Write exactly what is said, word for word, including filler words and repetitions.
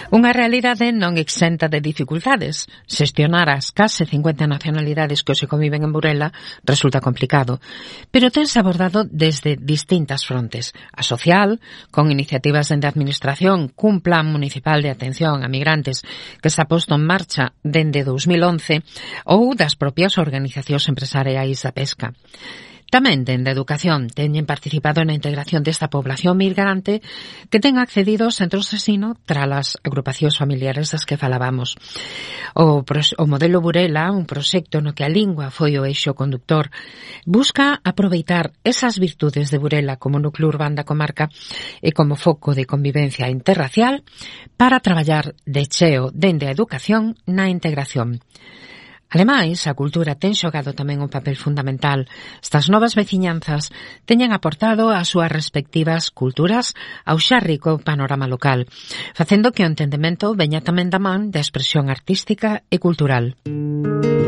Unha realidade non exenta de dificultades. Xestionar as case cincuenta nacionalidades que hoxe conviven en Burela resulta complicado, pero tense abordado desde distintas frontes. A social, con iniciativas dende a Administración, cun plan municipal de atención a migrantes que se ha posto en marcha dende dous mil once, ou das propias organizacións empresariais da pesca. Tamén, dende a educación, teñen participado na integración desta población migrante que ten accedido aos centros de ensino tras as agrupacións familiares das que falábamos. O, o modelo Burela, un proxecto no que a lingua foi o eixo conductor, busca aproveitar esas virtudes de Burela como núcleo urbano da comarca e como foco de convivencia interracial para traballar de cheo dende a educación na integración. Ademais, a cultura ten xogado tamén un papel fundamental. Estas novas veciñanzas teñen aportado as súas respectivas culturas ao xa rico panorama local, facendo que o entendemento veña tamén da man da expresión artística e cultural.